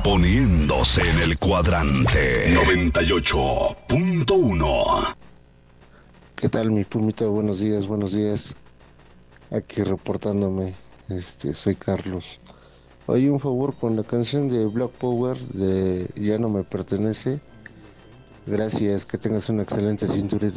Poniéndose en el cuadrante 98.1. ¿Qué tal, mi Pumita? Buenos días, buenos días. Aquí reportándome. Soy Carlos. Oye, un favor con la canción de Black Power de Ya no me pertenece. Gracias, que tengas una excelente cinturita.